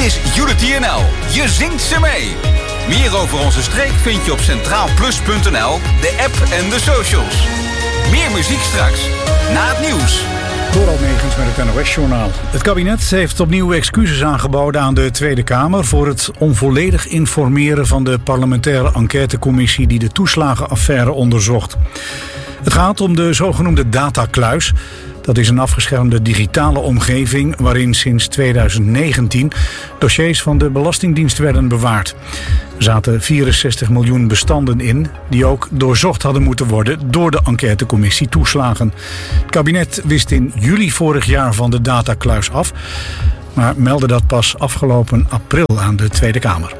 is Unity NL. Je zingt ze mee. Meer over onze streek vind je op centraalplus.nl, de app en de socials. Meer muziek straks, na het nieuws. Dorald Megens met het NOS-journaal. Het kabinet heeft opnieuw excuses aangeboden aan de Tweede Kamer voor het onvolledig informeren van de parlementaire enquêtecommissie die de toeslagenaffaire onderzocht. Het gaat om de zogenoemde datakluis. Dat is een afgeschermde digitale omgeving waarin sinds 2019 dossiers van de Belastingdienst werden bewaard. Er zaten 64 miljoen bestanden in die ook doorzocht hadden moeten worden door de enquêtecommissie toeslagen. Het kabinet wist in juli vorig jaar van de datakluis af, maar meldde dat pas afgelopen april aan de Tweede Kamer.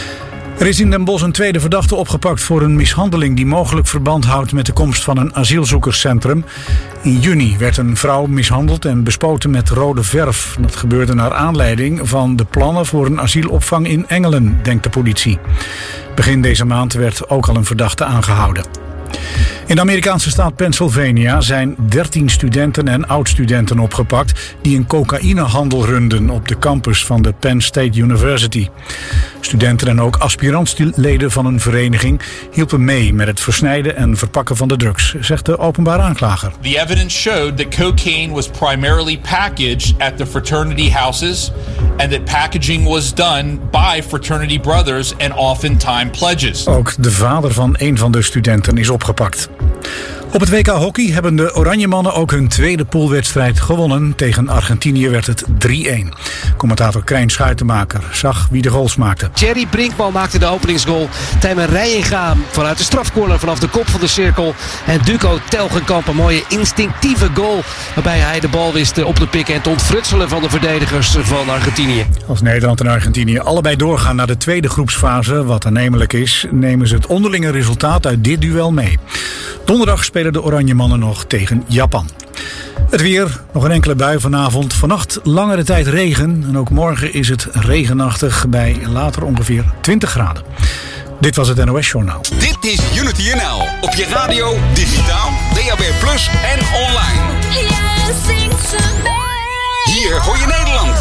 Er is in Den Bosch een tweede verdachte opgepakt voor een mishandeling die mogelijk verband houdt met de komst van een asielzoekerscentrum. In juni werd een vrouw mishandeld en bespoten met rode verf. Dat gebeurde naar aanleiding van de plannen voor een asielopvang in Engelen, denkt de politie. Begin deze maand werd ook al een verdachte aangehouden. In de Amerikaanse staat Pennsylvania zijn 13 studenten en oud-studenten opgepakt die een cocaïnehandel runden op de campus van de Penn State University. Studenten en ook aspirantleden van een vereniging hielpen mee met het versnijden en verpakken van de drugs, zegt de openbaar aanklager. The evidence showed that cocaine was primarily packaged at the fraternity houses and that packaging was done by fraternity brothers and oftentimes pledges. Ook de vader van een van de studenten is opgepakt. Op het WK hockey hebben de Oranjemannen ook hun tweede poolwedstrijd gewonnen. Tegen Argentinië werd het 3-1. Commentator Krijn Schuitenmaker zag wie de goals maakte. Thierry Brinkman maakte de openingsgoal. Tijmen Rijenga vanuit de strafcorner vanaf de kop van de cirkel. En Duco Telgenkamp, een mooie instinctieve goal. Waarbij hij de bal wist op te pikken en te ontfrutselen van de verdedigers van Argentinië. Als Nederland en Argentinië allebei doorgaan naar de tweede groepsfase, wat aannemelijk is, nemen ze het onderlinge resultaat uit dit duel mee. Donderdag spelen de Oranjemannen nog tegen Japan. Het weer, nog een enkele bui vanavond. Vannacht langere tijd regen. En ook morgen is het regenachtig bij later ongeveer 20 graden. Dit was het NOS-journaal. Dit is Unity NL. Op je radio, digitaal, DAB+ en online. Hier hoor je Nederland.